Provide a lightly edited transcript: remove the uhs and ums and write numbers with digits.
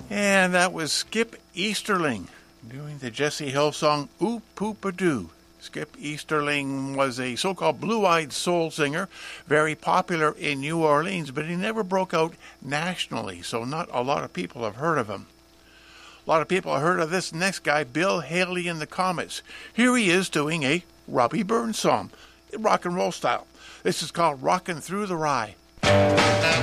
And that was Skip Easterling doing the Jesse Hill song Oop Poop A Doo. Skip Easterling was a so-called blue-eyed soul singer, very popular in New Orleans, but he never broke out nationally, so not a lot of people have heard of him. A lot of people have heard of this next guy, Bill Haley and the Comets. Here he is doing a Robbie Burns song, rock and roll style. This is called Rockin' Through the Rye.